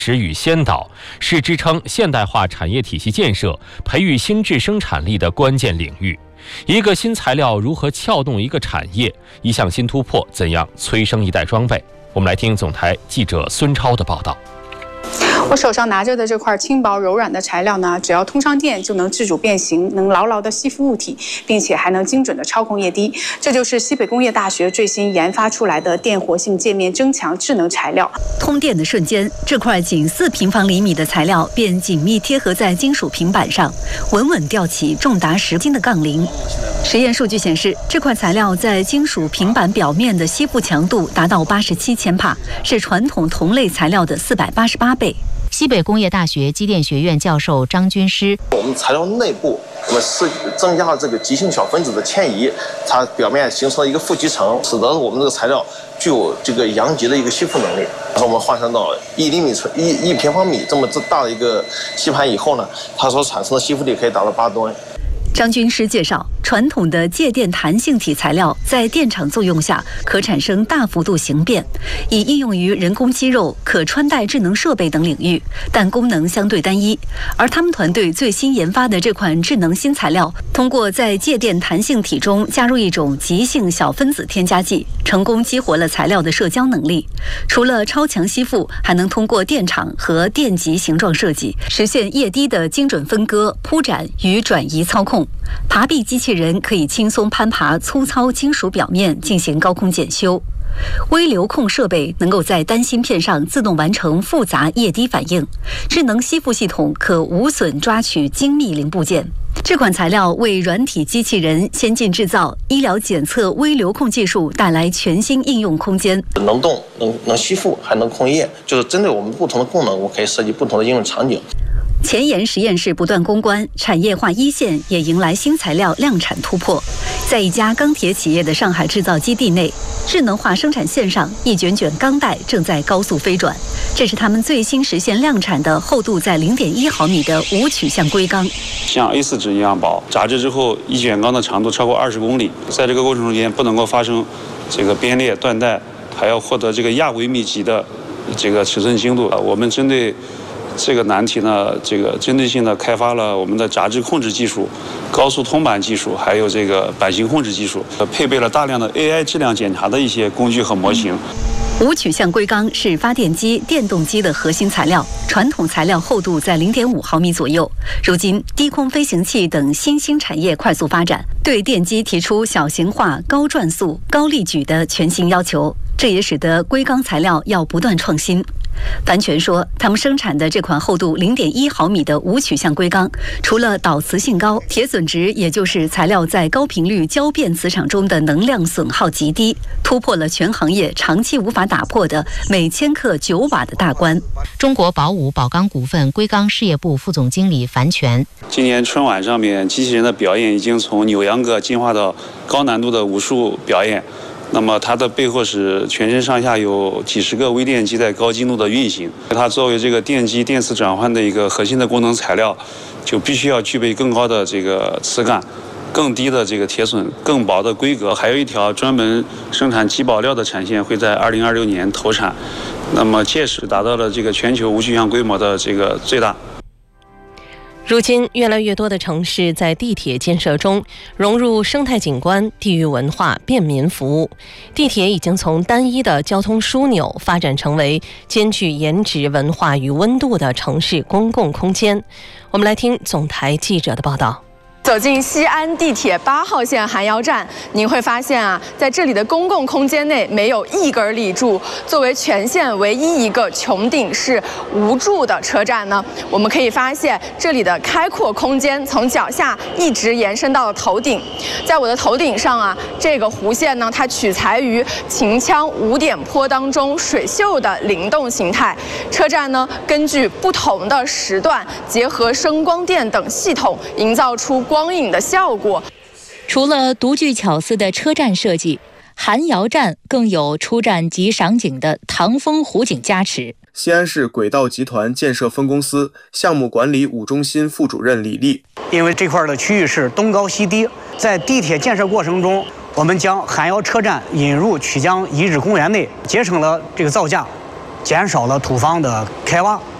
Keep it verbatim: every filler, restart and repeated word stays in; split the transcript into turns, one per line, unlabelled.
始与先导，是支撑现代化产业体系建设、培育新质生产力的关键领域。一个新材料如何撬动一个产业，一项新突破怎样催生一代装备？我们来听总台记者孙超的报道。
我手上拿着的这块轻薄柔软的材料呢，只要通上电就能自主变形，能牢牢地吸附物体，并且还能精准地操控液滴。这就是西北工业大学最新研发出来的电活性界面增强智能材料。
通电的瞬间，这块仅四平方厘米的材料便紧密贴合在金属平板上，稳稳吊起重达十斤的杠铃。实验数据显示，这块材料在金属平板表面的吸附强度达到八十七千帕，是传统同类材料的四百八十八倍。
西北工业大学机电学院教授张军师，
我们材料内部，那么是增加了这个极性小分子的迁移，它表面形成了一个负极层，使得我们这个材料具有这个阳极的一个吸附能力。然后我们换算到一厘米乘一一平方米这么大的一个吸盘以后呢，它所产生的吸附力可以达到八吨。
张军师介绍，传统的介电弹性体材料在电场作用下可产生大幅度形变，已应用于人工肌肉、可穿戴智能设备等领域，但功能相对单一。而他们团队最新研发的这款智能新材料，通过在介电弹性体中加入一种极性小分子添加剂，成功激活了材料的社交能力。除了超强吸附，还能通过电场和电极形状设计，实现液滴的精准分割、铺展与转移操控。爬壁机器人可以轻松攀爬粗糙金属表面进行高空检修，微流控设备能够在单芯片上自动完成复杂液滴反应，智能吸附系统可无损抓取精密零部件。这款材料为软体机器人、先进制造、医疗检测微流控技术带来全新应用空间。
能动、能能吸附，还能控液，就是针对我们不同的功能，我可以设计不同的应用场景。
前沿实验室不断攻关，产业化一线也迎来新材料量产突破。在一家钢铁企业的上海制造基地内，智能化生产线上，一卷卷钢带正在高速飞转。这是他们最新实现量产的厚度在 零点一毫米的无取向硅钢，
像 A 四 纸一样薄，扎制之后一卷钢的长度超过二十公里，在这个过程中间不能够发生这个编裂断带，还要获得这个亚微米级的这个尺寸精度。我们针对这个难题呢，这个针对性的开发了我们的杂质控制技术、高速通板技术，还有这个版型控制技术，配备了大量的 A I 质量检查的一些工具和模型。
无取向硅钢是发电机、电动机的核心材料，传统材料厚度在 零点五毫米左右。如今，低空飞行器等新兴产业快速发展，对电机提出小型化、高转速、高力矩的全新要求，这也使得硅钢材料要不断创新。樊全说，他们生产的这款厚度 零点一毫米的无取向硅钢，除了导磁性高，铁损值也就是材料在高频率交变磁场中的能量损耗极低，突破了全行业长期无法打破的每千克九瓦的大关。
中国宝武宝钢股份硅钢事业部副总经理樊全，
今年春晚上面机器人的表演已经从扭秧歌进化到高难度的武术表演。那么它的背后是全身上下有几十个微电机在高精度的运行，它作为这个电机电磁转换的一个核心的功能材料，就必须要具备更高的这个磁感、更低的这个铁损、更薄的规格，还有一条专门生产基保料的产线会在二零二六年投产，那么届时达到了这个全球无取向规模的这个最大。
如今，越来越多的城市在地铁建设中融入生态景观、地域文化、便民服务。地铁已经从单一的交通枢纽发展成为兼具颜值、文化与温度的城市公共空间。我们来听总台记者的报道。
走进西安地铁八号线寒窑站，您会发现啊，在这里的公共空间内没有一根立柱。作为全线唯一一个穹顶式无柱的车站呢，我们可以发现这里的开阔空间从脚下一直延伸到了头顶。在我的头顶上啊，这个弧线呢，它取材于秦腔五点坡当中水袖的灵动形态。车站呢，根据不同的时段，结合声光电等系统，营造出光影的效果。
除了独具巧思的车站设计，寒窑站更有出站即赏景的唐风湖景加持。
西安市轨道集团建设分公司项目管理五中心副主任李丽，
因为这块的区域是东高西低，在地铁建设过程中，我们将寒窑车站引入曲江遗址公园内，节省了这个造价， 减少了土方的开挖。